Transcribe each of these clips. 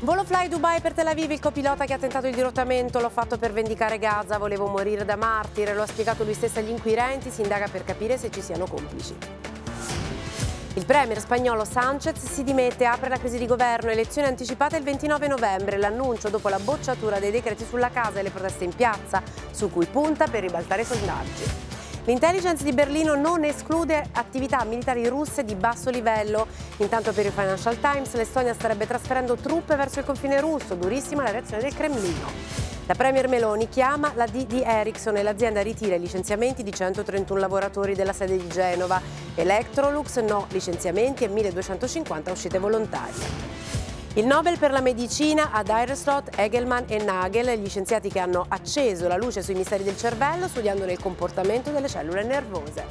Volo fly Dubai per Tel Aviv, il copilota che ha tentato il dirottamento, l'ho fatto per vendicare Gaza, volevo morire da martire, lo ha spiegato lui stesso agli inquirenti, si indaga per capire se ci siano complici. Il premier spagnolo Sánchez si dimette, apre la crisi di governo, elezioni anticipate il 29 novembre, l'annuncio dopo la bocciatura dei decreti sulla casa e le proteste in piazza, su cui punta per ribaltare i sondaggi. L'intelligence di Berlino non esclude attività militari russe di basso livello. Intanto per il Financial Times l'Estonia starebbe trasferendo truppe verso il confine russo, durissima la reazione del Cremlino. La premier Meloni chiama la DD Ericsson e l'azienda ritira i licenziamenti di 131 lavoratori della sede di Genova. Electrolux no licenziamenti e 1250 uscite volontarie. Il Nobel per la medicina ad Eierslot, Egelman e Nagel, gli scienziati che hanno acceso la luce sui misteri del cervello studiandone il comportamento delle cellule nervose.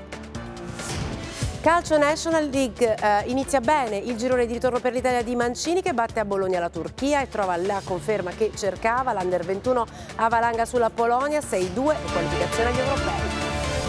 Calcio National League, inizia bene il girone di ritorno per l'Italia di Mancini che batte a Bologna la Turchia e trova la conferma che cercava, l'Under 21 avalanga sulla Polonia 6-2 e qualificazione agli europei.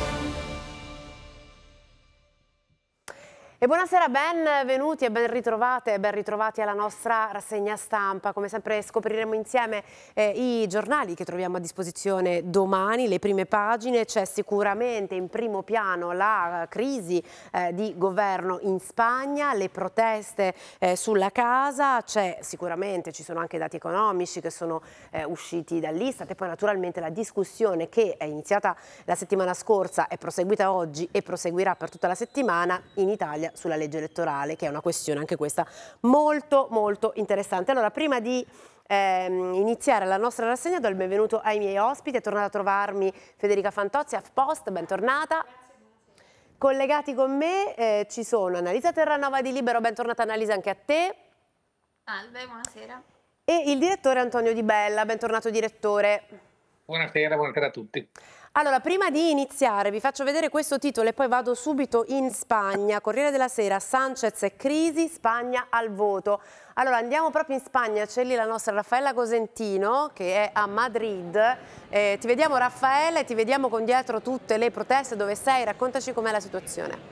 E buonasera, benvenuti e ben ritrovate e ben ritrovati alla nostra rassegna stampa. Come sempre scopriremo insieme i giornali che troviamo a disposizione domani, le prime pagine. C'è sicuramente in primo piano la crisi di governo in Spagna, le proteste sulla casa, ci sono anche dati economici che sono usciti dall'Istat e poi naturalmente la discussione che è iniziata la settimana scorsa, è proseguita oggi e proseguirà per tutta la settimana in Italia sulla legge elettorale, che è una questione anche questa molto interessante. Allora, prima di iniziare la nostra rassegna do il benvenuto ai miei ospiti. È tornata a trovarmi Federica Fantozzi, HuffPost, bentornata. Collegati con me ci sono Annalisa Terranova di Libero, bentornata Annalisa anche a te. Salve, buonasera. E il direttore Antonio Di Bella, bentornato direttore. Buonasera a tutti. Allora, prima di iniziare vi faccio vedere questo titolo e poi vado subito in Spagna. Corriere della Sera, Sánchez e crisi, Spagna al voto. Allora andiamo proprio in Spagna, c'è lì la nostra Raffaella Cosentino che è a Madrid. Ti vediamo Raffaella e ti vediamo con dietro tutte le proteste, dove sei? Raccontaci com'è la situazione.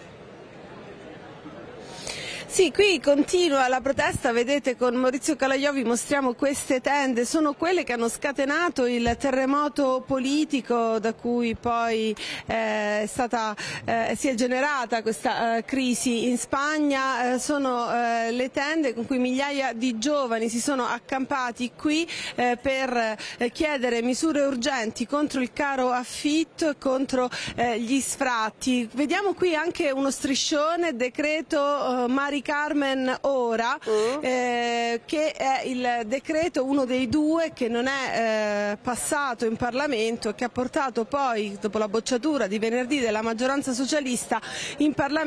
Sì, qui continua la protesta, vedete con Maurizio Calaiovi mostriamo queste tende, sono quelle che hanno scatenato il terremoto politico da cui poi si è generata questa crisi in Spagna, sono le tende con cui migliaia di giovani si sono accampati qui per chiedere misure urgenti contro il caro affitto e contro gli sfratti. Vediamo qui anche uno striscione, decreto Mari Carmen ora, che è il decreto, uno dei due che non è passato in Parlamento e che ha portato poi, dopo la bocciatura di venerdì della maggioranza socialista in Parlamento,